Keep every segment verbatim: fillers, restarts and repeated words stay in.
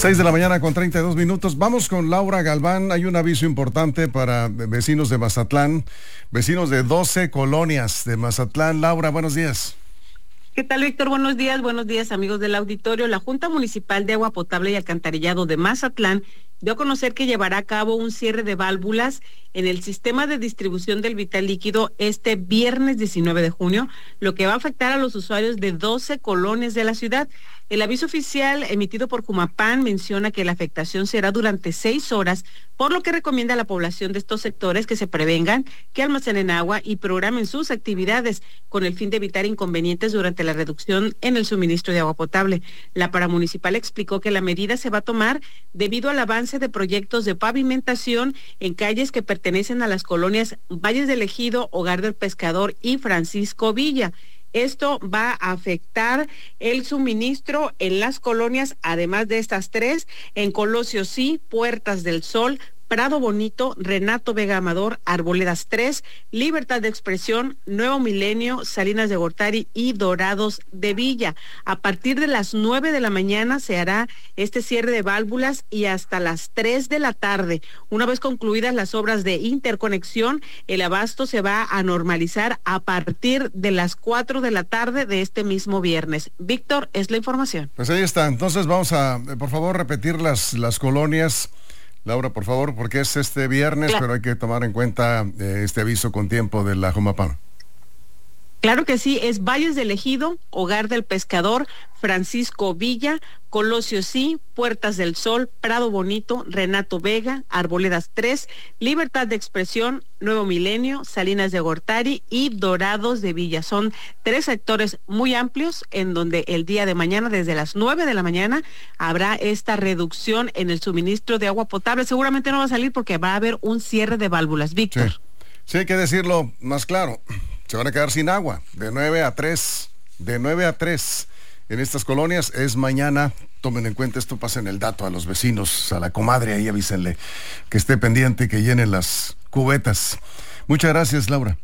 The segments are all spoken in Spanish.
seis de la mañana con treinta y dos minutos. Vamos con Laura Galván. Hay un aviso importante para vecinos de Mazatlán, vecinos de doce colonias de Mazatlán. Laura, buenos días. ¿Qué tal, Víctor? Buenos días, buenos días, amigos del auditorio. La Junta Municipal de Agua Potable y Alcantarillado de Mazatlán dio a conocer que llevará a cabo un cierre de válvulas en el sistema de distribución del vital líquido este viernes diecinueve de junio, lo que va a afectar a los usuarios de doce colonias de la ciudad. El aviso oficial emitido por Jumapán menciona que la afectación será durante seis horas, por lo que recomienda a la población de estos sectores que se prevengan, que almacenen agua y programen sus actividades con el fin de evitar inconvenientes durante la reducción en el suministro de agua potable. La paramunicipal explicó que la medida se va a tomar debido al avance de proyectos de pavimentación en calles que pertenecen a las colonias Valles del Ejido, Hogar del Pescador y Francisco Villa. Esto va a afectar el suministro en las colonias, además de estas tres, en Colosio Sí, Puertas del Sol, Prado Bonito, Renato Vega Amador, Arboledas tres, Libertad de Expresión, Nuevo Milenio, Salinas de Gortari y Dorados de Villa. A partir de las nueve de la mañana se hará este cierre de válvulas y hasta las tres de la tarde. Una vez concluidas las obras de interconexión, el abasto se va a normalizar a partir de las cuatro de la tarde de este mismo viernes. Víctor, es la información. Pues ahí está. Entonces vamos a, por favor, repetir las, las colonias. Laura, por favor, porque es este viernes, claro, pero hay que tomar en cuenta eh, este aviso con tiempo de la Jumapán. Claro que sí, es Valles del Ejido, Hogar del Pescador, Francisco Villa, Colosio Sí, Puertas del Sol, Prado Bonito, Renato Vega, Arboledas tres, Libertad de Expresión, Nuevo Milenio, Salinas de Gortari y Dorados de Villa. Son tres sectores muy amplios en donde el día de mañana, desde las nueve de la mañana, habrá esta reducción en el suministro de agua potable. Seguramente no va a salir porque va a haber un cierre de válvulas. Víctor. Sí, sí, hay que decirlo más claro. Se van a quedar sin agua de nueve a tres, de nueve a tres en estas colonias. Es mañana. Tomen en cuenta esto, pasen el dato a los vecinos, a la comadre, ahí avísenle que esté pendiente, que llenen las cubetas. Muchas gracias, Laura.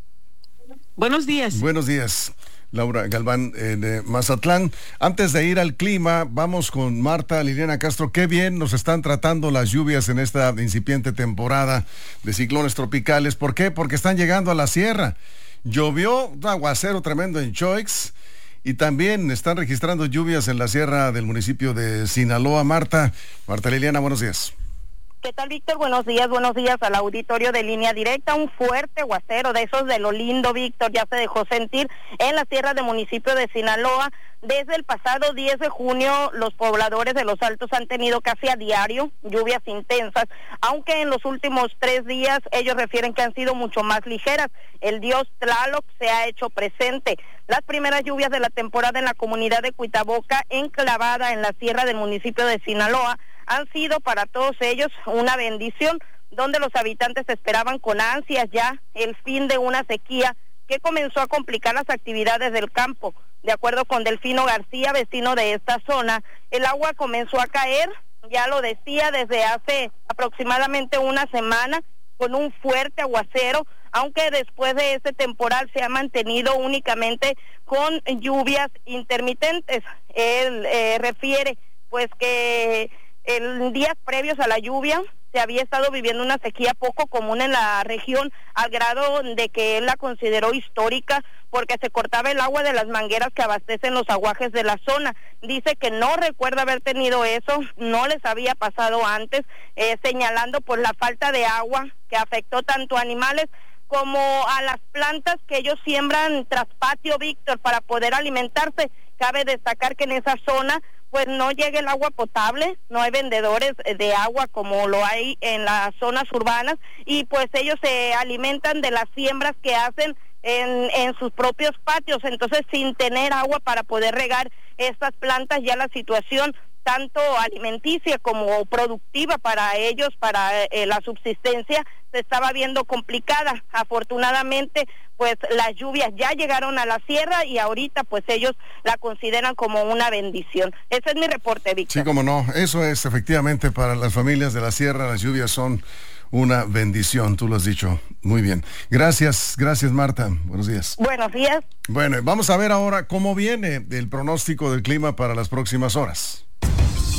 Buenos días. Buenos días, Laura Galván, eh, de Mazatlán. Antes de ir al clima, vamos con Marta Liliana Castro. Qué bien nos están tratando las lluvias en esta incipiente temporada de ciclones tropicales. ¿Por qué? Porque están llegando a la sierra. Llovió un aguacero tremendo en Choix y también están registrando lluvias en la sierra del municipio de Sinaloa. Marta, Marta Liliana, buenos días. ¿Qué tal, Víctor? Buenos días, buenos días al auditorio de Línea Directa. Un fuerte aguacero de esos de lo lindo, Víctor, ya se dejó sentir en la sierra del municipio de Sinaloa. Desde el pasado diez de junio, los pobladores de Los Altos han tenido casi a diario lluvias intensas, aunque en los últimos tres días ellos refieren que han sido mucho más ligeras. El dios Tlaloc se ha hecho presente. Las primeras lluvias de la temporada en la comunidad de Cuitaboca, enclavada en la sierra del municipio de Sinaloa, han sido para todos ellos una bendición, donde los habitantes esperaban con ansias ya el fin de una sequía que comenzó a complicar las actividades del campo. De acuerdo con Delfino García, vecino de esta zona, el agua comenzó a caer, ya lo decía, desde hace aproximadamente una semana, con un fuerte aguacero, aunque después de este temporal se ha mantenido únicamente con lluvias intermitentes. Él eh, refiere pues que en días previos a la lluvia se había estado viviendo una sequía poco común en la región, al grado de que él la consideró histórica porque se cortaba el agua de las mangueras que abastecen los aguajes de la zona. Dice que no recuerda haber tenido eso, no les había pasado antes, eh, señalando pues la falta de agua que afectó tanto a animales como a las plantas que ellos siembran tras patio, Víctor, para poder alimentarse. Cabe destacar que en esa zona pues no llega el agua potable, no hay vendedores de agua como lo hay en las zonas urbanas, y pues ellos se alimentan de las siembras que hacen en, en sus propios patios. Entonces, sin tener agua para poder regar estas plantas, ya la situación tanto alimenticia como productiva para ellos, para eh, la subsistencia, se estaba viendo complicada. Afortunadamente, pues las lluvias ya llegaron a la sierra y ahorita pues ellos la consideran como una bendición. Ese es mi reporte, Víctor. Sí, como no, eso es efectivamente para las familias de la sierra, las lluvias son una bendición, tú lo has dicho muy bien. Gracias, gracias Marta, buenos días. Buenos días. Bueno, vamos a ver ahora cómo viene el pronóstico del clima para las próximas horas.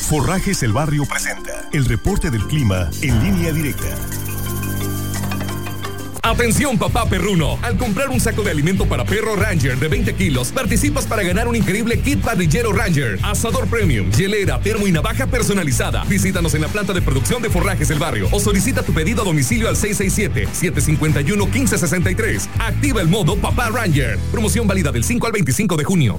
Forrajes El Barrio presenta el reporte del clima en línea directa. Atención papá perruno, al comprar un saco de alimento para perro Ranger de veinte kilos, participas para ganar un increíble kit parrillero Ranger, asador premium, hielera, termo y navaja personalizada. Visítanos en la planta de producción de Forrajes El Barrio o solicita tu pedido a domicilio al seis seis siete, siete cinco uno, uno cinco seis tres. Activa el modo papá Ranger. Promoción válida del cinco al veinticinco de junio.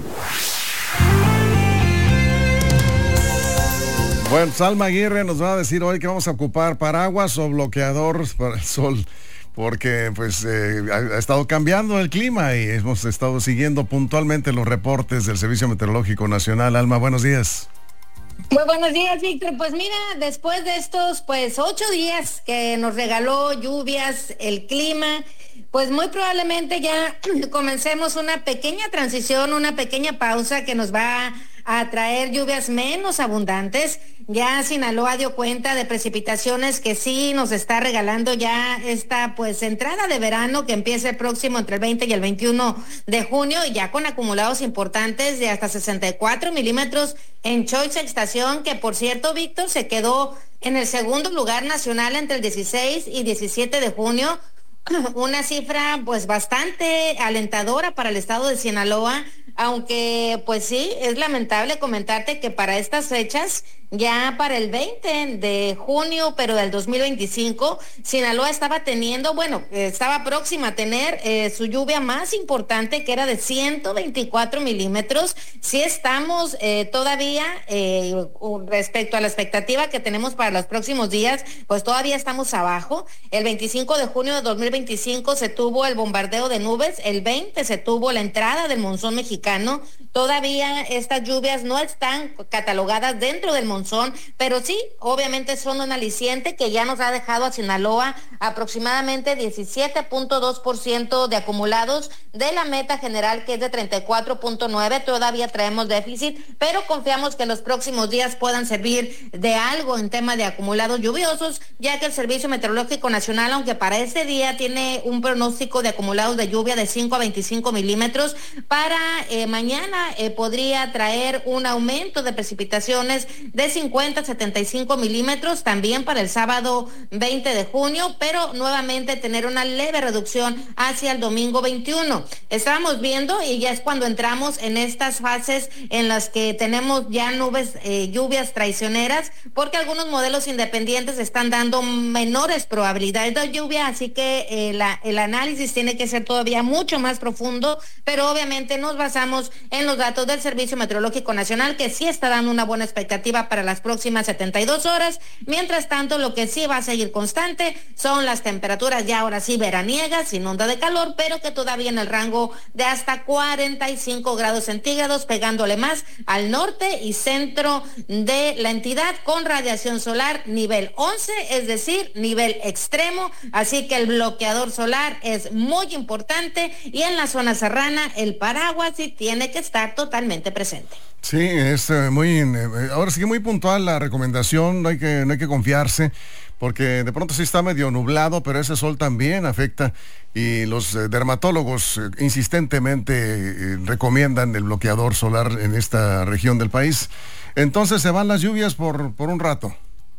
Bueno, Salma Aguirre nos va a decir hoy que vamos a ocupar paraguas o bloqueador para el sol, porque pues eh, ha, ha estado cambiando el clima y hemos estado siguiendo puntualmente los reportes del Servicio Meteorológico Nacional. Alma, buenos días. Muy buenos días, Víctor. Pues mira, después de estos pues ocho días que nos regaló lluvias, el clima, pues muy probablemente ya comencemos una pequeña transición, una pequeña pausa que nos va a traer lluvias menos abundantes. Ya Sinaloa dio cuenta de precipitaciones que sí nos está regalando ya esta pues entrada de verano que empieza el próximo entre el veinte y el veintiuno de junio, y ya con acumulados importantes de hasta sesenta y cuatro milímetros en Choix Estación, que por cierto, Víctor, se quedó en el segundo lugar nacional entre el dieciséis y diecisiete de junio. Una cifra pues bastante alentadora para el estado de Sinaloa, aunque pues sí, es lamentable comentarte que para estas fechas, ya para el veinte de junio, pero del dos mil veinticinco, Sinaloa estaba teniendo, bueno, estaba próxima a tener eh, su lluvia más importante, que era de ciento veinticuatro milímetros. Sí estamos eh, todavía, eh, respecto a la expectativa que tenemos para los próximos días, pues todavía estamos abajo. El veinticinco de junio de dos mil veinticinco se tuvo el bombardeo de nubes, el veinte se tuvo la entrada del monzón mexicano. Todavía estas lluvias no están catalogadas dentro del monzón, pero sí, obviamente son un aliciente que ya nos ha dejado a Sinaloa aproximadamente diecisiete punto dos por ciento de acumulados de la meta general, que es de treinta y cuatro punto nueve. Todavía traemos déficit, pero confiamos que los próximos días puedan servir de algo en tema de acumulados lluviosos, ya que el Servicio Meteorológico Nacional, aunque para este día tiene un pronóstico de acumulados de lluvia de cinco a veinticinco milímetros, para eh, mañana eh, podría traer un aumento de precipitaciones de cincuenta a setenta y cinco milímetros, también para el sábado veinte de junio, pero nuevamente tener una leve reducción hacia el domingo veintiuno. Estábamos viendo, y ya es cuando entramos en estas fases en las que tenemos ya nubes, eh, lluvias traicioneras, porque algunos modelos independientes están dando menores probabilidades de lluvia, así que eh, la, el análisis tiene que ser todavía mucho más profundo, pero obviamente nos basamos en los datos del Servicio Meteorológico Nacional, que sí está dando una buena expectativa para las próximas setenta y dos horas. Mientras tanto, lo que sí va a seguir constante son las temperaturas ya ahora sí veraniegas, sin onda de calor, pero que todavía en el rango de hasta cuarenta y cinco grados centígrados, pegándole más al norte y centro de la entidad, con radiación solar nivel once, es decir, nivel extremo, así que el bloqueador solar es muy importante, y en la zona serrana el paraguas sí tiene que estar totalmente presente. Sí, es eh, muy, eh, ahora sí que muy puntual la recomendación, no hay que, no hay que confiarse, porque de pronto sí está medio nublado, pero ese sol también afecta, y los eh, dermatólogos eh, insistentemente eh, recomiendan el bloqueador solar en esta región del país. Entonces se van las lluvias por, por un rato.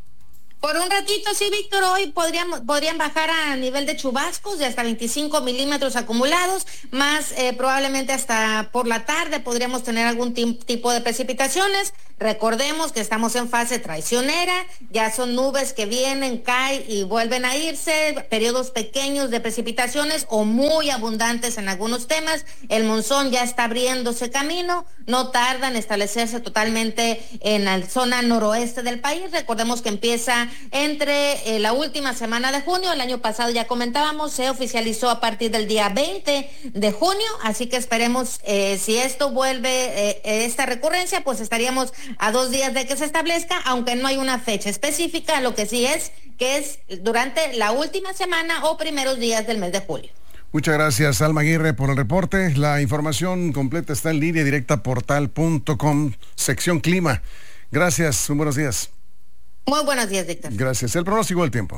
Por un ratito, sí, Víctor, hoy podrían, podrían bajar a nivel de chubascos de hasta veinticinco milímetros acumulados, más eh, probablemente hasta por la tarde podríamos tener algún tipo de precipitaciones. Recordemos que estamos en fase traicionera, ya son nubes que vienen, caen y vuelven a irse, periodos pequeños de precipitaciones o muy abundantes en algunos temas. El monzón ya está abriéndose camino, no tarda en establecerse totalmente en la zona noroeste del país. Recordemos que empieza entre eh, la última semana de junio. El año pasado ya comentábamos, se oficializó a partir del día veinte de junio, así que esperemos, eh, si esto vuelve, eh, esta recurrencia, pues estaríamos a dos días de que se establezca, aunque no hay una fecha específica. Lo que sí es que es durante la última semana o primeros días del mes de julio. Muchas gracias, Alma Aguirre, por el reporte. La información completa está en línea directa portal punto com, sección clima. Gracias, muy buenos días. Muy buenos días, Víctor. Gracias. El pronóstico del tiempo.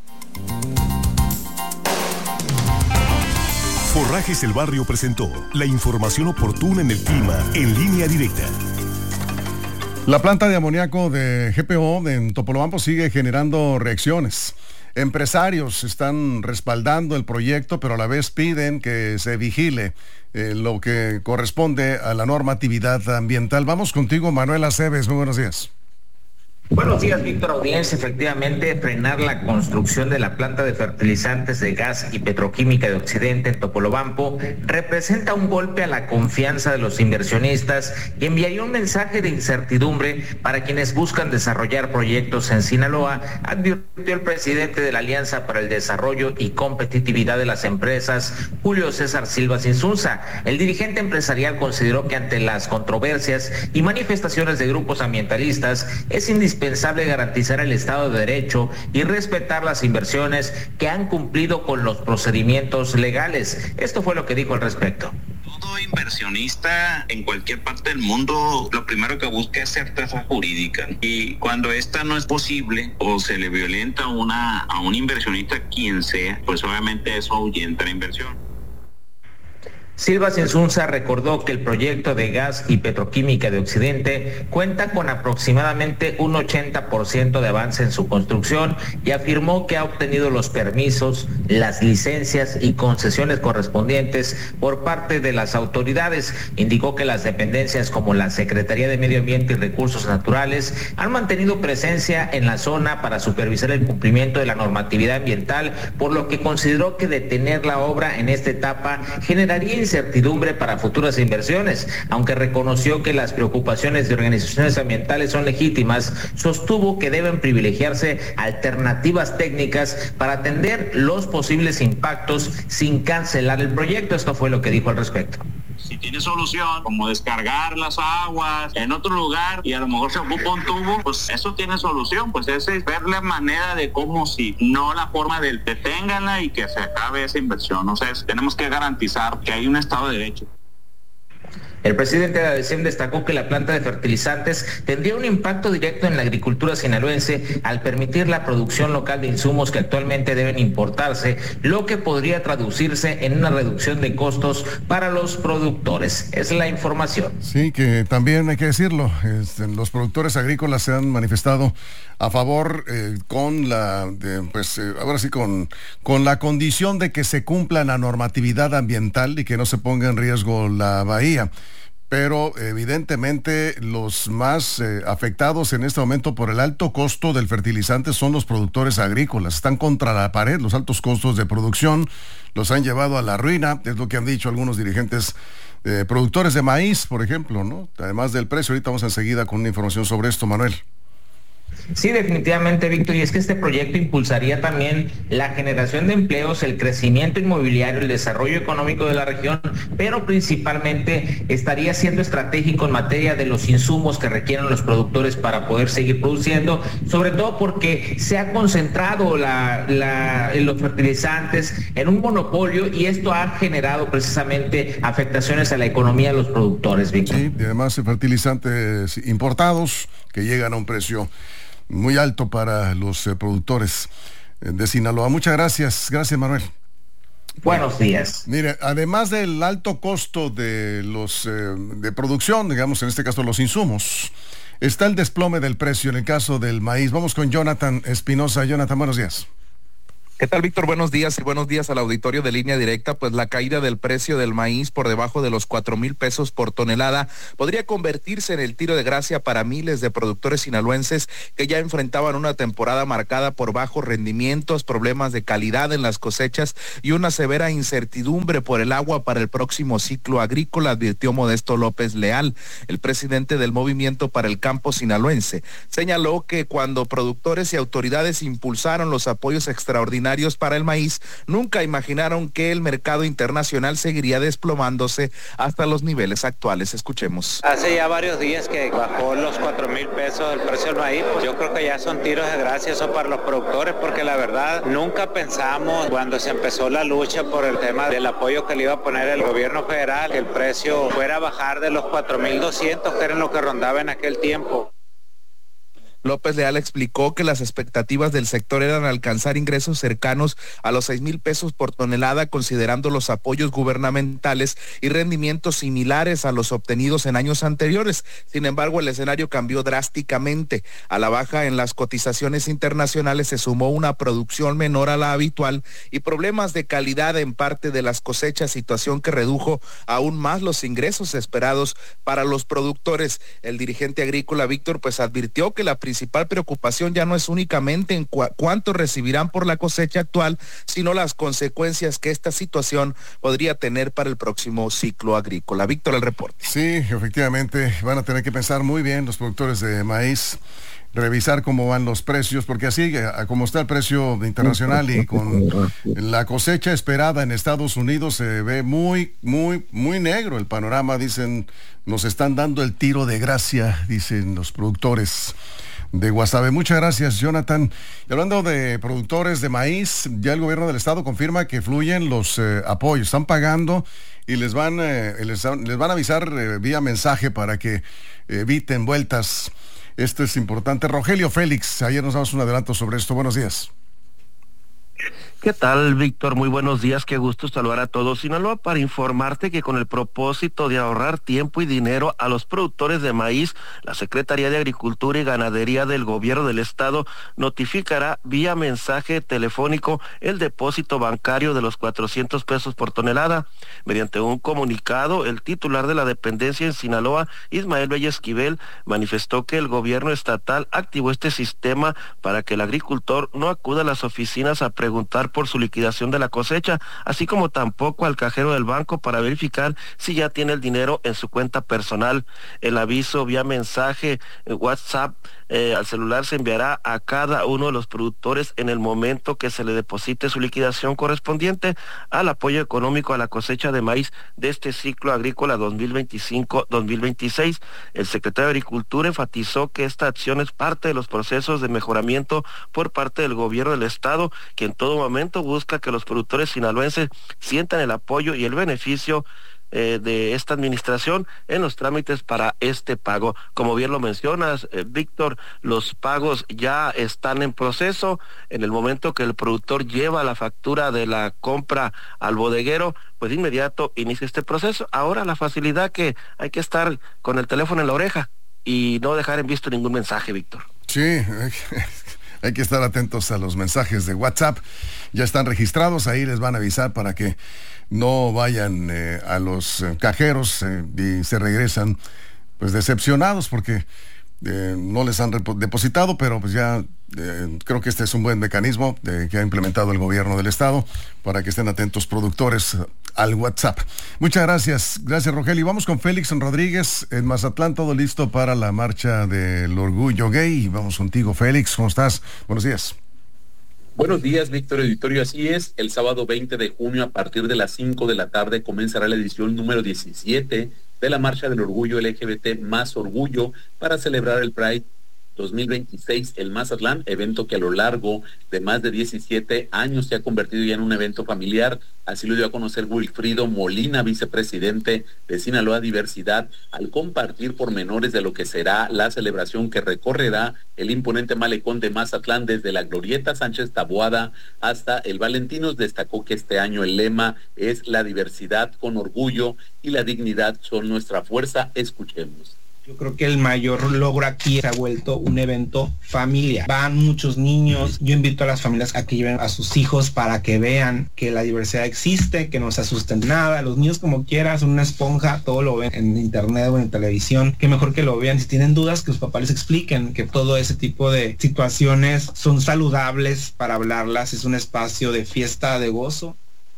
Forrajes El Barrio presentó la información oportuna en el clima en línea directa. La planta de amoníaco de G P O en Topolobampo sigue generando reacciones. Empresarios están respaldando el proyecto, pero a la vez piden que se vigile eh, lo que corresponde a la normatividad ambiental. Vamos contigo, Manuel Aceves. Muy buenos días. Buenos días, Víctor Audiencia. Efectivamente, frenar la construcción de la planta de fertilizantes de gas y petroquímica de Occidente en Topolobampo representa un golpe a la confianza de los inversionistas y enviaría un mensaje de incertidumbre para quienes buscan desarrollar proyectos en Sinaloa, advirtió el presidente de la Alianza para el Desarrollo y Competitividad de las Empresas, Julio César Silva Insunza. El dirigente empresarial consideró que ante las controversias y manifestaciones de grupos ambientalistas es indispensable indispensable garantizar el Estado de Derecho y respetar las inversiones que han cumplido con los procedimientos legales. Esto fue lo que dijo al respecto. Todo inversionista en cualquier parte del mundo lo primero que busca es certeza jurídica, y cuando esta no es posible o se le violenta una, a un inversionista, quien sea, pues obviamente eso ahuyenta la inversión. Silva Insunza recordó que el proyecto de gas y petroquímica de Occidente cuenta con aproximadamente un ochenta por ciento de avance en su construcción y afirmó que ha obtenido los permisos, las licencias y concesiones correspondientes por parte de las autoridades. Indicó que las dependencias como la Secretaría de Medio Ambiente y Recursos Naturales han mantenido presencia en la zona para supervisar el cumplimiento de la normatividad ambiental, por lo que consideró que detener la obra en esta etapa generaría incertidumbre para futuras inversiones. Aunque reconoció que las preocupaciones de organizaciones ambientales son legítimas, sostuvo que deben privilegiarse alternativas técnicas para atender los posibles impactos sin cancelar el proyecto. Esto fue lo que dijo al respecto. Si tiene solución, como descargar las aguas en otro lugar y a lo mejor se ocupa un tubo, pues eso tiene solución. Pues esa es ver la manera de cómo, si no la forma de deténganla y que se acabe esa inversión. O sea, tenemos que garantizar que hay un Estado de Derecho. El presidente de ADECEM destacó que la planta de fertilizantes tendría un impacto directo en la agricultura sinaloense al permitir la producción local de insumos que actualmente deben importarse, lo que podría traducirse en una reducción de costos para los productores. Es la información. Sí, que también hay que decirlo, este, los productores agrícolas se han manifestado a favor eh, con la, de, pues eh, ahora sí con, con la condición de que se cumpla la normatividad ambiental y que no se ponga en riesgo la bahía. Pero evidentemente los más eh, afectados en este momento por el alto costo del fertilizante son los productores agrícolas. Están contra la pared, los altos costos de producción los han llevado a la ruina, es lo que han dicho algunos dirigentes eh, productores de maíz, por ejemplo, ¿no? Además del precio, ahorita vamos enseguida con una información sobre esto, Manuel. Sí, definitivamente, Víctor, y es que este proyecto impulsaría también la generación de empleos, el crecimiento inmobiliario, el desarrollo económico de la región, pero principalmente estaría siendo estratégico en materia de los insumos que requieren los productores para poder seguir produciendo, sobre todo porque se ha concentrado la, la, los fertilizantes en un monopolio y esto ha generado precisamente afectaciones a la economía de los productores, Víctor. Sí, y además fertilizantes importados que llegan a un precio muy alto para los eh, productores de Sinaloa. Muchas gracias. Gracias, Manuel. Buenos días. Mire, además del alto costo de los eh, de producción, digamos en este caso los insumos, está el desplome del precio en el caso del maíz. Vamos con Jonathan Espinosa. Jonathan, buenos días. ¿Qué tal, Víctor? Buenos días y buenos días al auditorio de Línea Directa. Pues la caída del precio del maíz por debajo de los cuatro mil pesos por tonelada podría convertirse en el tiro de gracia para miles de productores sinaloenses que ya enfrentaban una temporada marcada por bajos rendimientos, problemas de calidad en las cosechas y una severa incertidumbre por el agua para el próximo ciclo agrícola, advirtió Modesto López Leal, el presidente del Movimiento para el Campo Sinaloense. Señaló que cuando productores y autoridades impulsaron los apoyos extraordinarios para el maíz, nunca imaginaron que el mercado internacional seguiría desplomándose hasta los niveles actuales. Escuchemos. Hace ya varios días que bajó los cuatro mil pesos el precio del maíz, pues yo creo que ya son tiros de gracia eso para los productores, porque la verdad nunca pensamos cuando se empezó la lucha por el tema del apoyo que le iba a poner el gobierno federal, que el precio fuera a bajar de los cuatro mil doscientos, que eran lo que rondaba en aquel tiempo. López Leal explicó que las expectativas del sector eran alcanzar ingresos cercanos a los seis mil pesos por tonelada, considerando los apoyos gubernamentales y rendimientos similares a los obtenidos en años anteriores. Sin embargo, el escenario cambió drásticamente. A la baja en las cotizaciones internacionales se sumó una producción menor a la habitual y problemas de calidad en parte de las cosechas, situación que redujo aún más los ingresos esperados para los productores. El dirigente agrícola Víctor pues advirtió que la principal preocupación ya no es únicamente en cu- cuánto recibirán por la cosecha actual, sino las consecuencias que esta situación podría tener para el próximo ciclo agrícola. Víctor, el reporte. Sí, efectivamente, van a tener que pensar muy bien los productores de maíz, revisar cómo van los precios, porque así como está el precio internacional y con la cosecha esperada en Estados Unidos, se ve muy, muy, muy negro el panorama. Dicen, nos están dando el tiro de gracia, dicen los productores de Guasave. Muchas gracias, Jonathan. Y hablando de productores de maíz, ya el gobierno del estado confirma que fluyen los eh, apoyos, están pagando y les van, eh, les, les van a avisar eh, vía mensaje para que eviten vueltas. Esto es importante. Rogelio Félix, ayer nos damos un adelanto sobre esto. Buenos días. ¿Qué tal, Víctor? Muy buenos días, qué gusto saludar a todos. Sinaloa, para informarte que con el propósito de ahorrar tiempo y dinero a los productores de maíz, la Secretaría de Agricultura y Ganadería del Gobierno del Estado notificará vía mensaje telefónico el depósito bancario de los cuatrocientos pesos por tonelada. Mediante un comunicado, el titular de la dependencia en Sinaloa, Ismael Bella Esquivel, manifestó que el gobierno estatal activó este sistema para que el agricultor no acuda a las oficinas a preguntar por su liquidación de la cosecha, así como tampoco al cajero del banco para verificar si ya tiene el dinero en su cuenta personal. El aviso vía mensaje eh, WhatsApp eh, al celular se enviará a cada uno de los productores en el momento que se le deposite su liquidación correspondiente al apoyo económico a la cosecha de maíz de este ciclo agrícola dos mil veinticinco dos mil veintiséis. El secretario de Agricultura enfatizó que esta acción es parte de los procesos de mejoramiento por parte del gobierno del estado, que en todo momento busca que los productores sinaloenses sientan el apoyo y el beneficio eh, de esta administración en los trámites para este pago. Como bien lo mencionas, eh, Víctor, los pagos ya están en proceso. En el momento que el productor lleva la factura de la compra al bodeguero, pues de inmediato inicia este proceso. Ahora la facilidad que hay que estar con el teléfono en la oreja y no dejar en visto ningún mensaje, Víctor. Sí, hay que estar atentos a los mensajes de WhatsApp. Ya están registrados, ahí les van a avisar para que no vayan eh, a los eh, cajeros eh, y se regresan pues decepcionados porque eh, no les han depositado, pero pues ya eh, creo que este es un buen mecanismo eh, que ha implementado el gobierno del estado para que estén atentos productores al WhatsApp. Muchas gracias, gracias Rogelio. Y vamos con Félix Rodríguez en Mazatlán, todo listo para la marcha del orgullo gay. Vamos contigo, Félix, ¿cómo estás? Buenos días. Buenos días, Víctor Auditorio. Así es, el sábado veinte de junio a partir de las cinco de la tarde comenzará la edición número diecisiete de la Marcha del Orgullo L G B T más Orgullo para celebrar el Pride dos mil veintiséis el Mazatlán, evento que a lo largo de más de diecisiete años se ha convertido ya en un evento familiar. Así lo dio a conocer Wilfrido Molina, vicepresidente de Sinaloa Diversidad, al compartir pormenores de lo que será la celebración que recorrerá el imponente malecón de Mazatlán desde la Glorieta Sánchez Taboada hasta el Valentinos. Destacó que este año el lema es la diversidad con orgullo y la dignidad son nuestra fuerza. Escuchemos. Yo creo que el mayor logro aquí se ha vuelto un evento familiar. Van muchos niños. Yo invito a las familias a que lleven a sus hijos para que vean que la diversidad existe, que no se asusten nada. Los niños como quiera son una esponja, todo lo ven en internet o en televisión. Qué mejor que lo vean. Si tienen dudas, que los papás les expliquen que todo ese tipo de situaciones son saludables para hablarlas. Es un espacio de fiesta, de gozo.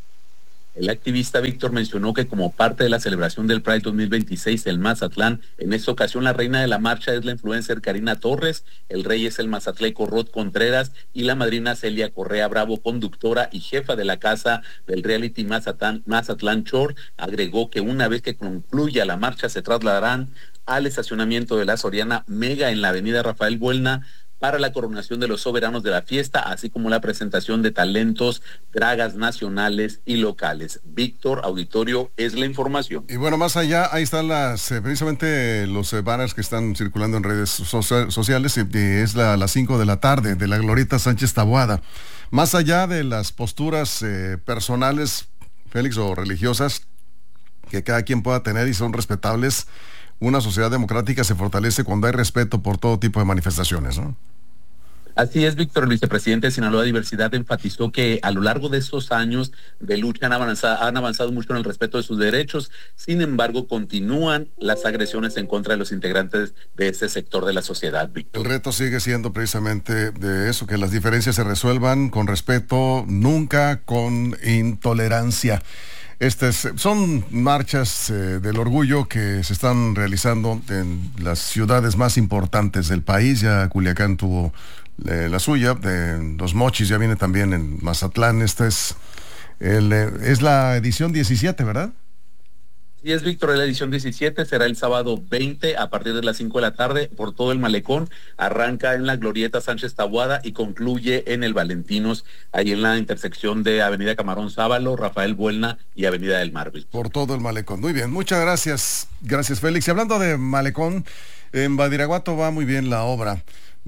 El activista Víctor mencionó que como parte de la celebración del Pride dos mil veintiséis en Mazatlán, en esta ocasión la reina de la marcha es la influencer Karina Torres, el rey es el mazatleco Rod Contreras y la madrina Celia Correa Bravo, conductora y jefa de la casa del reality Mazatlán, Mazatlán Shore. Agregó que una vez que concluya la marcha se trasladarán al estacionamiento de la Soriana Mega en la avenida Rafael Buelna para la coronación de los soberanos de la fiesta, así como la presentación de talentos, dragas nacionales y locales. Víctor, auditorio, es la información. Y bueno, más allá, ahí están las, eh, precisamente los eh, banners que están circulando en redes so- sociales, y, y es la, las cinco de la tarde de la Glorieta Sánchez Taboada. Más allá de las posturas eh, personales, Félix, o religiosas, que cada quien pueda tener y son respetables, una sociedad democrática se fortalece cuando hay respeto por todo tipo de manifestaciones, ¿no? Así es, Víctor. El vicepresidente de Sinaloa Diversidad enfatizó que a lo largo de estos años de lucha han avanzado, han avanzado mucho en el respeto de sus derechos. Sin embargo, continúan las agresiones en contra de los integrantes de ese sector de la sociedad, Víctor. El reto sigue siendo precisamente de eso, que las diferencias se resuelvan con respeto, nunca con intolerancia. Estas son marchas eh, del orgullo que se están realizando en las ciudades más importantes del país. Ya Culiacán tuvo eh, la suya, de Los Mochis ya viene también en Mazatlán. Esta es, el, eh, es la edición diecisiete, ¿verdad? Y es, Víctor, la edición diecisiete, será el sábado veinte a partir de las cinco de la tarde por todo el malecón. Arranca en la Glorieta Sánchez Taboada y concluye en el Valentinos, ahí en la intersección de Avenida Camarón Sábalo, Rafael Buelna y Avenida del Mar, Víctor. Por todo el malecón. Muy bien, muchas gracias. Gracias, Félix. Y hablando de malecón, en Badiraguato va muy bien la obra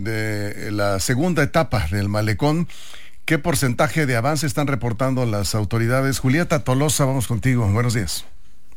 de la segunda etapa del malecón. ¿Qué porcentaje de avance están reportando las autoridades? Julieta Tolosa, vamos contigo. Buenos días.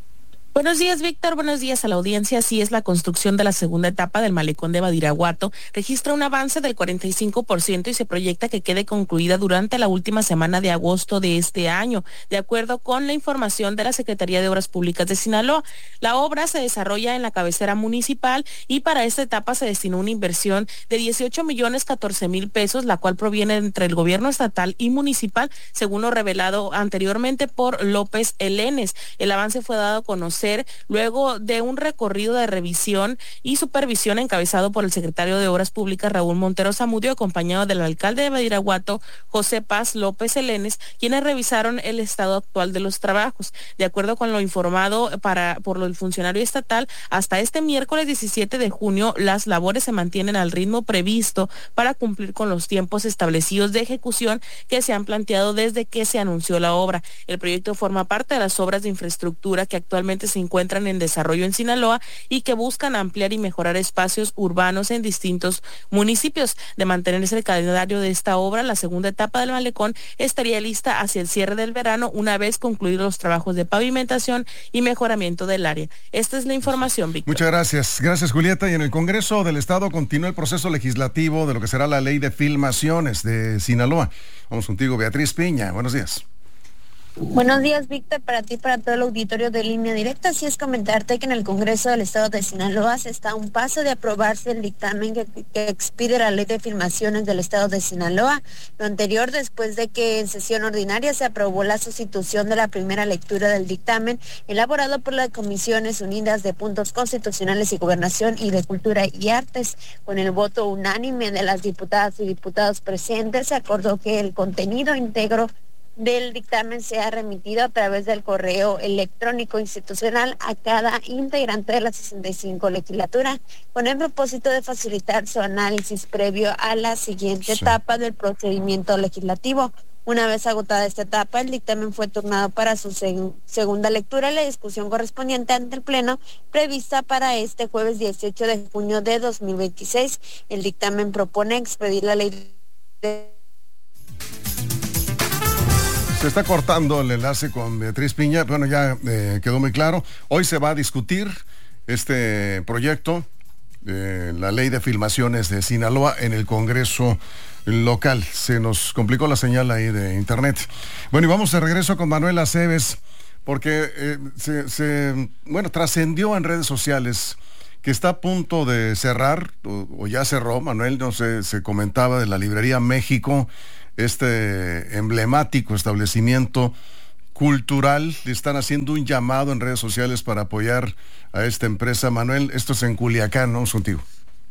Buenos días, Víctor. Buenos días a la audiencia. Así es, la construcción de la segunda etapa del malecón de Badiraguato registra un avance del cuarenta y cinco por ciento y se proyecta que quede concluida durante la última semana de agosto de este año, de acuerdo con la información de la Secretaría de Obras Públicas de Sinaloa. La obra se desarrolla en la cabecera municipal y para esta etapa se destinó una inversión de dieciocho millones catorce mil pesos, la cual proviene entre el gobierno estatal y municipal, según lo revelado anteriormente por López Elenes. El avance fue dado a conocer luego de un recorrido de revisión y supervisión encabezado por el secretario de Obras Públicas Raúl Montero Zamudio, acompañado del alcalde de Badiraguato, José Paz López Elenes, quienes revisaron el estado actual de los trabajos. De acuerdo con lo informado para, por el funcionario estatal, hasta este miércoles diecisiete de junio las labores se mantienen al ritmo previsto para cumplir con los tiempos establecidos de ejecución que se han planteado desde que se anunció la obra. El proyecto forma parte de las obras de infraestructura que actualmente se encuentran en desarrollo en Sinaloa y que buscan ampliar y mejorar espacios urbanos en distintos municipios. De mantenerse el calendario de esta obra, la segunda etapa del malecón estaría lista hacia el cierre del verano, una vez concluidos los trabajos de pavimentación y mejoramiento del área. Esta es la información, Víctor. Muchas gracias. Gracias, Julieta. Y en el Congreso del Estado continúa el proceso legislativo de lo que será la ley de filmaciones de Sinaloa. Vamos contigo, Beatriz Piña. Buenos días. Buenos días, Víctor, para ti, para todo el auditorio de Línea Directa. Así es, comentarte que en el Congreso del Estado de Sinaloa se está a un paso de aprobarse el dictamen que, que expide la Ley de Filmaciones del Estado de Sinaloa. Lo anterior, después de que en sesión ordinaria se aprobó la sustitución de la primera lectura del dictamen, elaborado por las Comisiones Unidas de Puntos Constitucionales y Gobernación y de Cultura y Artes. Con el voto unánime de las diputadas y diputados presentes, se acordó que el contenido íntegro del dictamen sea remitido a través del correo electrónico institucional a cada integrante de la sesenta y cinco legislatura, con el propósito de facilitar su análisis previo a la siguiente sí. etapa del procedimiento legislativo. Una vez agotada esta etapa, el dictamen fue turnado para su seg- segunda lectura y la discusión correspondiente ante el Pleno, prevista para este jueves dieciocho de junio de dos mil veintiséis. El dictamen propone expedir la ley de... Se está cortando el enlace con Beatriz Piña. Bueno, ya eh, quedó muy claro. Hoy se va a discutir este proyecto, eh, la ley de filmaciones de Sinaloa, en el Congreso local. Se nos complicó la señal ahí de internet. Bueno, y vamos de regreso con Manuel Aceves, porque eh, se, se, bueno, trascendió en redes sociales que está a punto de cerrar, o, o ya cerró, Manuel, no sé, se comentaba de la librería México, este emblemático establecimiento cultural. Le están haciendo un llamado en redes sociales para apoyar a esta empresa. Manuel, esto es en Culiacán, ¿no? Contigo.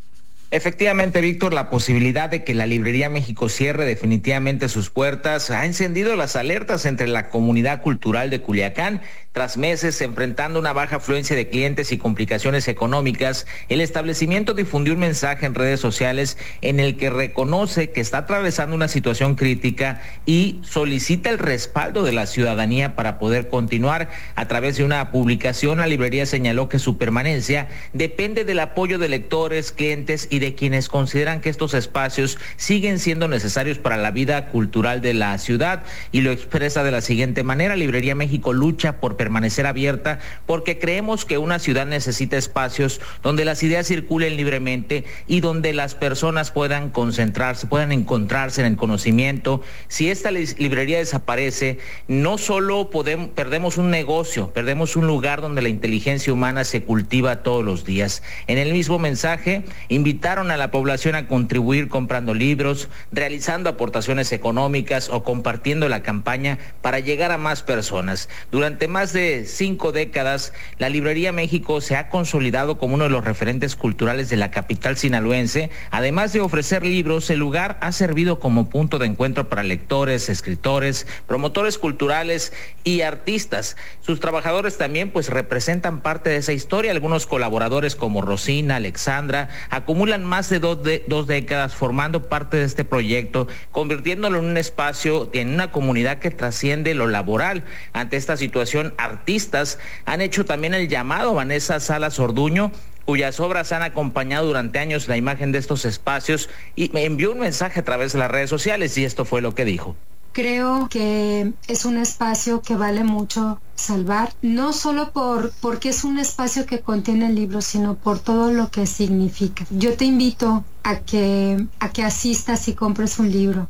Efectivamente, Víctor, la posibilidad de que la Librería México cierre definitivamente sus puertas ha encendido las alertas entre la comunidad cultural de Culiacán. Tras meses enfrentando una baja afluencia de clientes y complicaciones económicas, el establecimiento difundió un mensaje en redes sociales en el que reconoce que está atravesando una situación crítica y solicita el respaldo de la ciudadanía para poder continuar. A través de una publicación, la librería señaló que su permanencia depende del apoyo de lectores, clientes y de quienes consideran que estos espacios siguen siendo necesarios para la vida cultural de la ciudad, y lo expresa de la siguiente manera: Librería México lucha por permanecer abierta porque creemos que una ciudad necesita espacios donde las ideas circulen libremente y donde las personas puedan concentrarse, puedan encontrarse en el conocimiento. Si esta librería desaparece, no solo podemos, perdemos un negocio, perdemos un lugar donde la inteligencia humana se cultiva todos los días. En el mismo mensaje, invitaron a la población a contribuir comprando libros, realizando aportaciones económicas o compartiendo la campaña para llegar a más personas. Durante más de cinco décadas, la Librería México se ha consolidado como uno de los referentes culturales de la capital sinaloense. Además de ofrecer libros, el lugar ha servido como punto de encuentro para lectores, escritores, promotores culturales y artistas. Sus trabajadores también pues representan parte de esa historia. Algunos colaboradores como Rosina, Alexandra, acumulan más de dos, de dos décadas formando parte de este proyecto, convirtiéndolo en un espacio, en una comunidad que trasciende lo laboral. Ante esta situación, artistas han hecho también el llamado. Vanessa Salas Orduño, cuyas obras han acompañado durante años la imagen de estos espacios, y me envió un mensaje a través de las redes sociales, y esto fue lo que dijo. Creo que es un espacio que vale mucho salvar, no solo por porque es un espacio que contiene libros, sino por todo lo que significa. Yo te invito a que, a que asistas y compres un libro.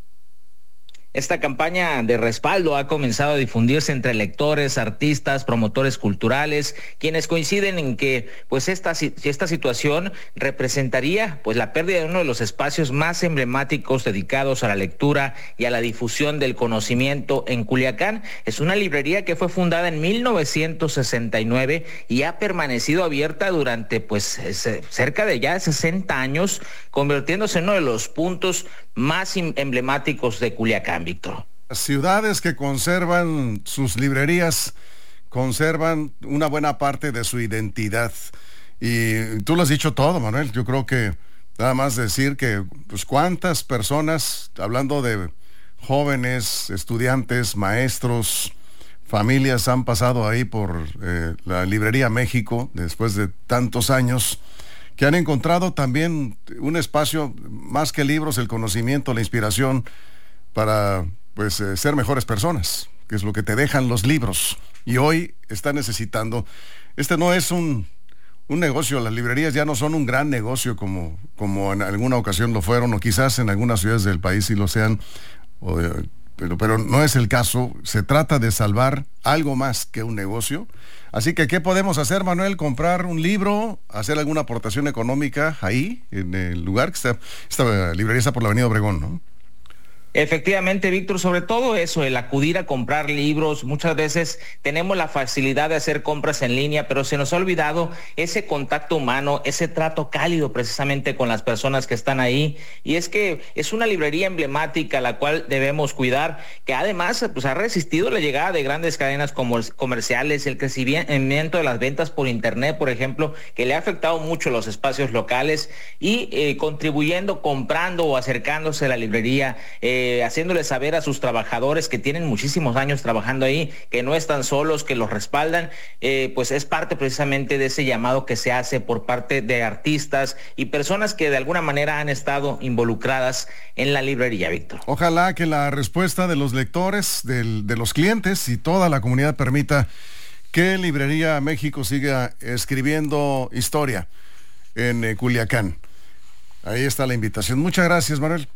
Esta campaña de respaldo ha comenzado a difundirse entre lectores, artistas, promotores culturales, quienes coinciden en que pues esta, esta situación representaría pues la pérdida de uno de los espacios más emblemáticos dedicados a la lectura y a la difusión del conocimiento en Culiacán. Es una librería que fue fundada en mil novecientos sesenta y nueve y ha permanecido abierta durante pues cerca de ya sesenta años, convirtiéndose en uno de los puntos más emblemáticos de Culiacán, Víctor. Las ciudades que conservan sus librerías conservan una buena parte de su identidad. Y tú lo has dicho todo, Manuel. Yo creo que nada más decir que, pues, cuántas personas, hablando de jóvenes, estudiantes, maestros, familias, han pasado ahí por eh, la Librería México después de tantos años, que han encontrado también un espacio, más que libros, el conocimiento, la inspiración para pues eh, ser mejores personas, que es lo que te dejan los libros. Y hoy está necesitando, este no es un, un negocio, las librerías ya no son un gran negocio como, como en alguna ocasión lo fueron, o quizás en algunas ciudades del país sí lo sean, o, pero, pero no es el caso. Se trata de salvar algo más que un negocio. Así que, ¿qué podemos hacer, Manuel? Comprar un libro, hacer alguna aportación económica ahí, en el lugar que está, esta librería está por la Avenida Obregón, ¿no? Efectivamente, Víctor, sobre todo eso, el acudir a comprar libros. Muchas veces tenemos la facilidad de hacer compras en línea, pero se nos ha olvidado ese contacto humano, ese trato cálido precisamente con las personas que están ahí. Y es que es una librería emblemática la cual debemos cuidar, que además pues, ha resistido la llegada de grandes cadenas como comerciales, el crecimiento de las ventas por internet, por ejemplo, que le ha afectado mucho los espacios locales, y eh, contribuyendo, comprando o acercándose a la librería, eh, Eh, haciéndole saber a sus trabajadores que tienen muchísimos años trabajando ahí, que no están solos, que los respaldan, eh, pues es parte precisamente de ese llamado que se hace por parte de artistas y personas que de alguna manera han estado involucradas en la librería, Víctor. Ojalá que la respuesta de los lectores, del, de los clientes y toda la comunidad permita que Librería México siga escribiendo historia en eh, Culiacán. Ahí está la invitación. Muchas gracias, Manuel.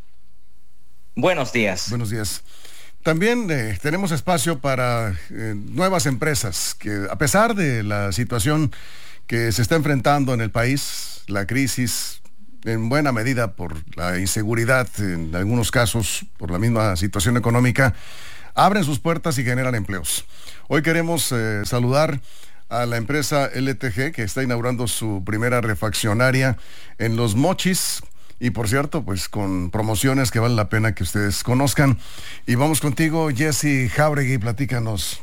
Buenos días. Buenos días. También eh, tenemos espacio para eh, nuevas empresas que, a pesar de la situación que se está enfrentando en el país, la crisis, en buena medida por la inseguridad, en algunos casos por la misma situación económica, abren sus puertas y generan empleos. Hoy queremos eh, saludar a la empresa L T G, que está inaugurando su primera refaccionaria en Los Mochis. Y por cierto, pues con promociones que vale la pena que ustedes conozcan. Y vamos contigo, Jessy Jauregui, platícanos.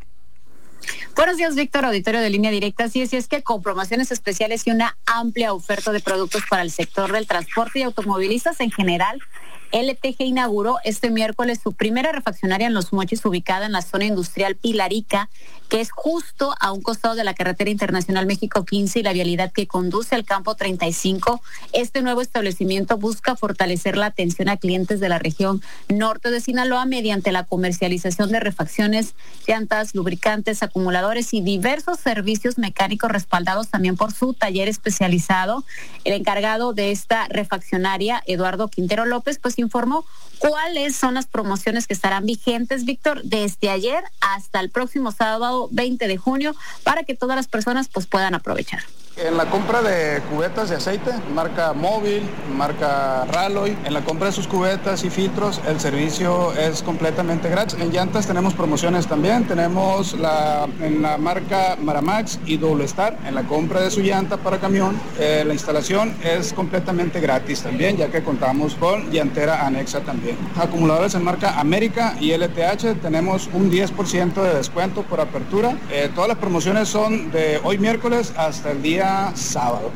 Buenos días, Víctor, auditorio de Línea Directa. Sí, sí, es que con promociones especiales y una amplia oferta de productos para el sector del transporte y automovilistas en general, L T G inauguró este miércoles su primera refaccionaria en Los Mochis, ubicada en la zona industrial Pilarica, que es justo a un costado de la carretera internacional México quince y la vialidad que conduce al campo treinta y cinco. Este nuevo establecimiento busca fortalecer la atención a clientes de la región norte de Sinaloa mediante la comercialización de refacciones, llantas, lubricantes, acumuladores y diversos servicios mecánicos respaldados también por su taller especializado. El encargado de esta refaccionaria, Eduardo Quintero López, pues informó cuáles son las promociones que estarán vigentes, Víctor, desde ayer hasta el próximo sábado veinte de junio, para que todas las personas pues puedan aprovechar. En la compra de cubetas de aceite, marca Móvil, marca Raloy, en la compra de sus cubetas y filtros, el servicio es completamente gratis. En llantas tenemos promociones también, tenemos la, en la marca Maramax y Double Star, en la compra de su llanta para camión, eh, la instalación es completamente gratis también, ya que contamos con llantera anexa también. Acumuladores en marca América y L T H, tenemos un diez por ciento de descuento por apertura. Eh, todas las promociones son de hoy miércoles hasta el día sábado.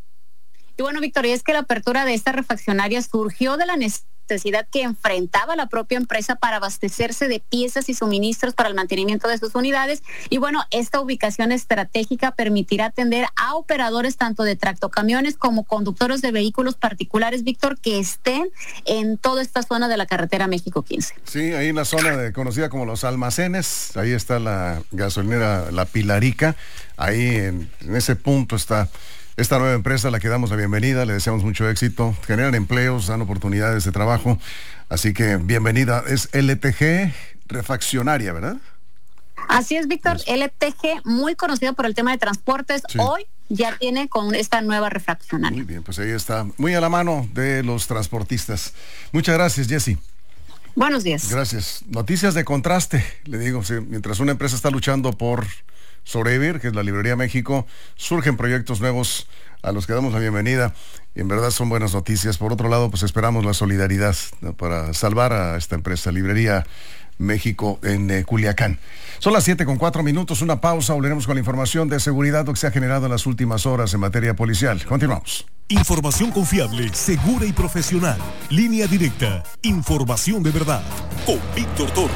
Y bueno, Victoria, es que la apertura de esta refaccionaria surgió de la necesidad que enfrentaba la propia empresa para abastecerse de piezas y suministros para el mantenimiento de sus unidades. Y bueno, esta ubicación estratégica permitirá atender a operadores tanto de tractocamiones como conductores de vehículos particulares, Víctor, que estén en toda esta zona de la carretera México quince. Sí, ahí en la zona de, conocida como Los Almacenes, ahí está la gasolinera La Pilarica. Ahí en, en ese punto está esta nueva empresa a la que damos la bienvenida, le deseamos mucho éxito, generan empleos, dan oportunidades de trabajo, así que bienvenida. Es L T G Refaccionaria, ¿verdad? Así es, Víctor, es. L T G, muy conocido por el tema de transportes, sí. Hoy ya tiene con esta nueva refaccionaria. Muy bien, pues ahí está, muy a la mano de los transportistas. Muchas gracias, Jessy. Buenos días. Gracias. Noticias de contraste, le digo, sí, mientras una empresa está luchando por sobrevivir, que es la Librería México, surgen proyectos nuevos a los que damos la bienvenida y en verdad son buenas noticias. Por otro lado, pues esperamos la solidaridad, ¿no?, para salvar a esta empresa, Librería México en eh, Culiacán. Son las siete con cuatro minutos, una pausa, volveremos con la información de seguridad que se ha generado en las últimas horas en materia policial. Continuamos. Información confiable, segura y profesional. Línea Directa, información de verdad, con Víctor Toro.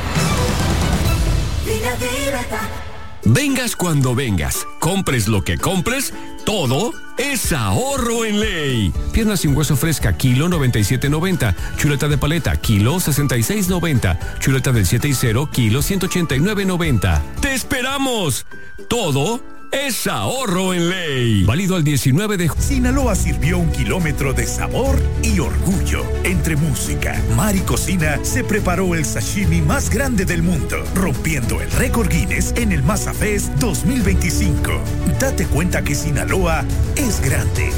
Línea Directa. Vengas cuando vengas, compres lo que compres, todo es ahorro en ley. Pierna sin hueso fresca, kilo noventa y siete noventa. Chuleta de paleta, kilo sesenta y seis noventa. Chuleta del siete y cero, kilo ciento ochenta y nueve noventa. ¡Te esperamos! Todo es ahorro en ley. Válido al diecinueve de junio. Sinaloa sirvió un kilómetro de sabor y orgullo. Entre música, mar y cocina, se preparó el sashimi más grande del mundo, rompiendo el récord Guinness en el Masa Fest dos mil veinticinco. Date cuenta que Sinaloa es grande.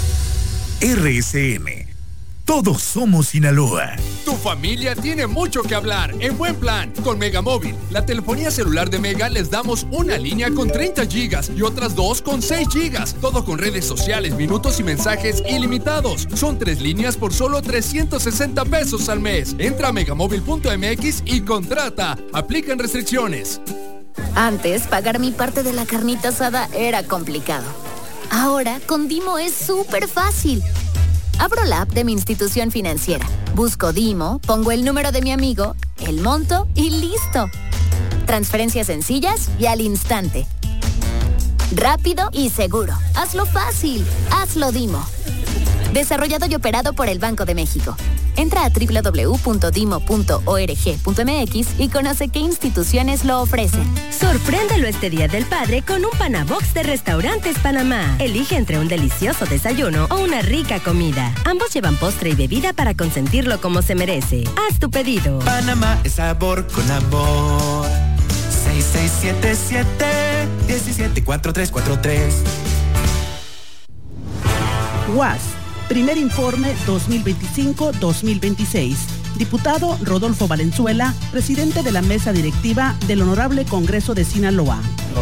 R S M. Todos somos Sinaloa. Tu familia tiene mucho que hablar en buen plan con Megamóvil. La telefonía celular de Mega les damos una línea con treinta gigas y otras dos con seis gigas. Todo con redes sociales, minutos y mensajes ilimitados. Son tres líneas por solo trescientos sesenta pesos al mes. Entra a megamóvil punto m x y contrata. Aplican restricciones. Antes, pagar mi parte de la carnita asada era complicado. Ahora, con Dimo es súper fácil. Abro la app de mi institución financiera, busco Dimo, pongo el número de mi amigo, el monto y listo. Transferencias sencillas y al instante. Rápido y seguro. Hazlo fácil. Hazlo Dimo. Desarrollado y operado por el Banco de México. Entra a doble u doble u doble u punto dimo punto org punto m x y conoce qué instituciones lo ofrecen. Sorpréndelo este Día del Padre con un Panabox de Restaurantes Panamá. Elige entre un delicioso desayuno o una rica comida. Ambos llevan postre y bebida para consentirlo como se merece. Haz tu pedido. Panamá es sabor con amor. seis seis siete siete, uno siete cuatro tres cuatro tres. U A S, primer informe dos mil veinticinco dos mil veintiséis. Diputado Rodolfo Valenzuela, presidente de la mesa directiva del Honorable Congreso de Sinaloa.